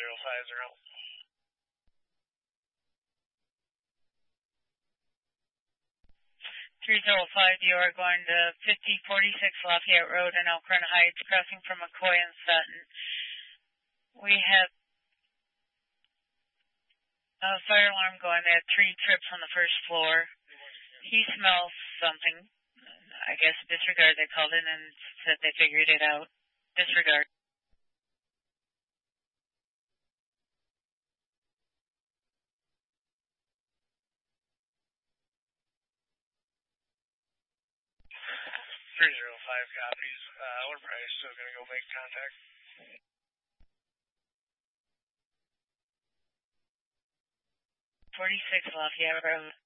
3050. 305, you are going to 5046 Lafayette Road in Elk Run Heights, crossing from McCoy and Sutton. We have a fire alarm going. They had 3 trips on the first floor. He smells something. I guess disregard. They called in and said they figured it out. Disregard. Copies. We're probably still going to go make contact. 46 Lafayette Road.